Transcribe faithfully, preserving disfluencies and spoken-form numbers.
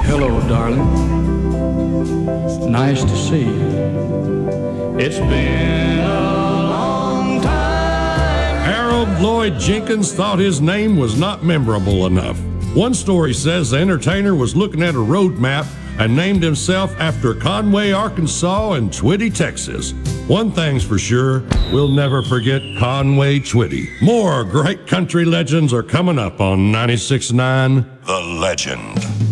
Hello, darling. Nice to see you. It's been a long time. Harold Lloyd Jenkins thought his name was not memorable enough. One story says the entertainer was looking at a road map and named himself after Conway, Arkansas and Twitty, Texas. One thing's for sure, we'll never forget Conway Twitty. More great country legends are coming up on ninety-six point nine The Legend.